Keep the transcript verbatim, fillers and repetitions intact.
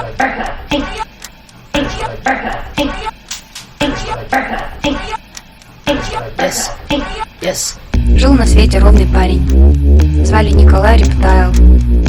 Yes. Yes. Жил на свете ровный парень. Звали Николай Рептайл.